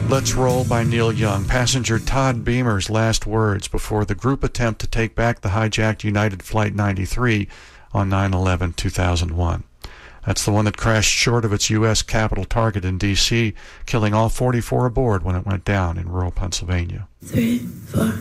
Let's Roll by Neil Young. Passenger Todd Beamer's last words before the group attempt to take back the hijacked United Flight 93 on 9/11/2001. That's the one that crashed short of its U.S. Capitol target in D.C., killing all 44 aboard when it went down in rural Pennsylvania. 3, 4.